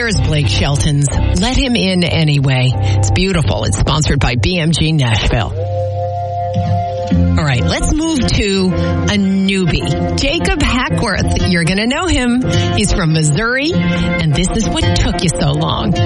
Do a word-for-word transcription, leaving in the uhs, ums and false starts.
Here's Blake Shelton's Let Him In Anyway. It's beautiful. It's sponsored by B M G Nashville. All right, let's move to a newbie. Jacob Hackworth. You're going to know him. He's from Missouri, and this is what took you so long.